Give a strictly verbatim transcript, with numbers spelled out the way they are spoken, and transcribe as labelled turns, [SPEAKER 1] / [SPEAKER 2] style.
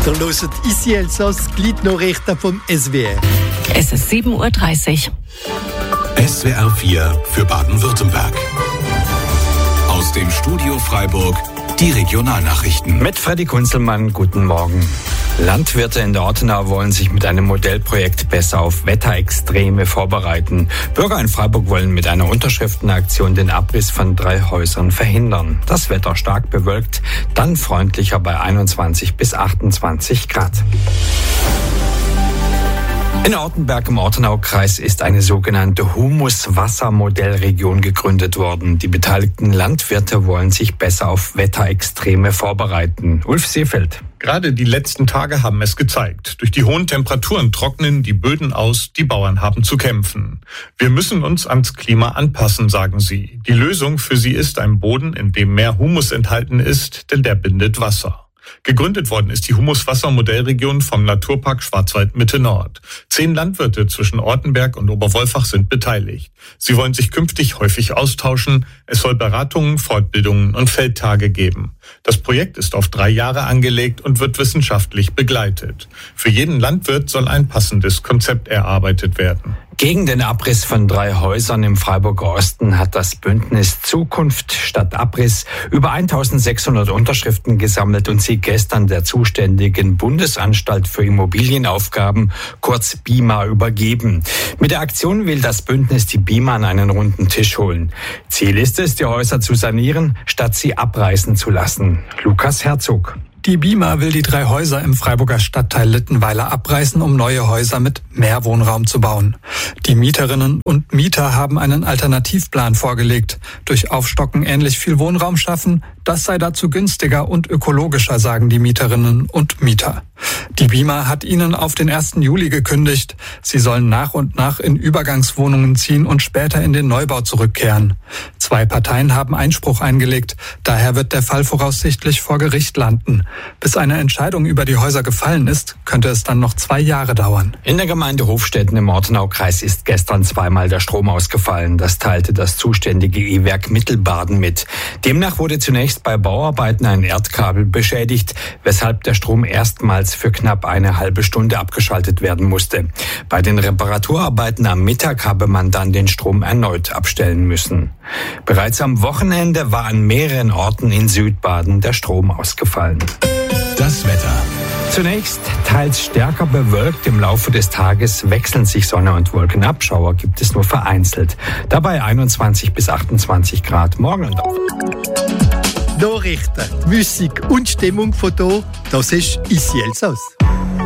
[SPEAKER 1] Ihr hört «Ici Elsass», die Gliednachrichten vom S W R.
[SPEAKER 2] Es ist sieben Uhr dreißig.
[SPEAKER 3] S W R vier für Baden-Württemberg. Aus dem Studio Freiburg die Regionalnachrichten.
[SPEAKER 4] Mit Freddy Kunzelmann, guten Morgen. Landwirte in der Ortenau wollen sich mit einem Modellprojekt besser auf Wetterextreme vorbereiten. Bürger in Freiburg wollen mit einer Unterschriftenaktion den Abriss von drei Häusern verhindern. Das Wetter stark bewölkt, dann freundlicher bei einundzwanzig bis achtundzwanzig Grad. In Ortenberg im Ortenaukreis ist eine sogenannte Humus-Wasser-Modellregion gegründet worden. Die beteiligten Landwirte wollen sich besser auf Wetterextreme vorbereiten. Ulf Seefeld.
[SPEAKER 5] Gerade die letzten Tage haben es gezeigt. Durch die hohen Temperaturen trocknen die Böden aus, die Bauern haben zu kämpfen. Wir müssen uns ans Klima anpassen, sagen sie. Die Lösung für sie ist ein Boden, in dem mehr Humus enthalten ist, denn der bindet Wasser. Gegründet worden ist die Humus-Wasser-Modellregion vom Naturpark Schwarzwald-Mitte-Nord. Zehn Landwirte zwischen Ortenberg und Oberwolfach sind beteiligt. Sie wollen sich künftig häufig austauschen. Es soll Beratungen, Fortbildungen und Feldtage geben. Das Projekt ist auf drei Jahre angelegt und wird wissenschaftlich begleitet. Für jeden Landwirt soll ein passendes Konzept erarbeitet werden.
[SPEAKER 4] Gegen den Abriss von drei Häusern im Freiburger Osten hat das Bündnis Zukunft statt Abriss über eintausendsechshundert Unterschriften gesammelt und sie gestern der zuständigen Bundesanstalt für Immobilienaufgaben, kurz B I M A, übergeben. Mit der Aktion will das Bündnis die B I M A an einen runden Tisch holen. Ziel ist es, die Häuser zu sanieren, statt sie abreißen zu lassen. Lukas Herzog.
[SPEAKER 6] Die B I M A will die drei Häuser im Freiburger Stadtteil Littenweiler abreißen, um neue Häuser mit mehr Wohnraum zu bauen. Die Mieterinnen und Mieter haben einen Alternativplan vorgelegt. Durch Aufstocken ähnlich viel Wohnraum schaffen, das sei dazu günstiger und ökologischer, sagen die Mieterinnen und Mieter. Die B I M A hat ihnen auf den ersten Juli gekündigt. Sie sollen nach und nach in Übergangswohnungen ziehen und später in den Neubau zurückkehren. Zwei Parteien haben Einspruch eingelegt. Daher wird der Fall voraussichtlich vor Gericht landen. Bis eine Entscheidung über die Häuser gefallen ist, könnte es dann noch zwei Jahre dauern.
[SPEAKER 4] In der Gemeinde Hofstetten im Ortenaukreis ist gestern zweimal der Strom ausgefallen. Das teilte das zuständige E-Werk Mittelbaden mit. Demnach wurde zunächst bei Bauarbeiten ein Erdkabel beschädigt, weshalb der Strom erstmals für knapp eine halbe Stunde abgeschaltet werden musste. Bei den Reparaturarbeiten am Mittag habe man dann den Strom erneut abstellen müssen. Bereits am Wochenende war an mehreren Orten in Südbaden der Strom ausgefallen.
[SPEAKER 3] Das Wetter.
[SPEAKER 4] Zunächst teils stärker bewölkt. Im Laufe des Tages wechseln sich Sonne und Wolken ab. Schauer gibt es nur vereinzelt. Dabei einundzwanzig bis achtundzwanzig Grad. Morgen und auch.
[SPEAKER 1] Nachrichten, Musik und Stimmung von hier, das ist «Ici Elsass».